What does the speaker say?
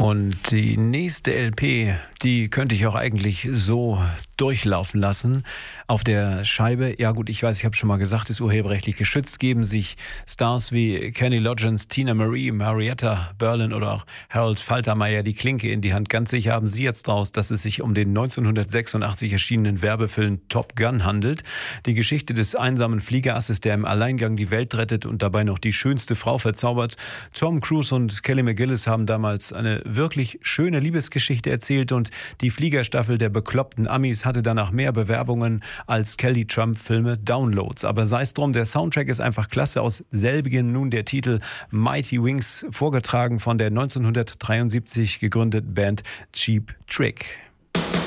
Und die nächste LP, die könnte ich auch eigentlich so durchlaufen lassen. Auf der Scheibe, ja gut, ich weiß, ich habe schon mal gesagt, ist urheberrechtlich geschützt, geben sich Stars wie Kenny Loggins, Tina Marie, Marietta Berlin oder auch Harold Faltermeyer die Klinke in die Hand. Ganz sicher haben sie jetzt draus, dass es sich um den 1986 erschienenen Werbefilm Top Gun handelt. Die Geschichte des einsamen Fliegerasses, der im Alleingang die Welt rettet und dabei noch die schönste Frau verzaubert. Tom Cruise und Kelly McGillis haben damals eine wirklich schöne Liebesgeschichte erzählt und die Fliegerstaffel der bekloppten Amis hatte danach mehr Bewerbungen als Kelly-Trump-Filme Downloads. Aber sei es drum, der Soundtrack ist einfach klasse. Aus selbigen nun der Titel Mighty Wings, vorgetragen von der 1973 gegründeten Band Cheap Trick.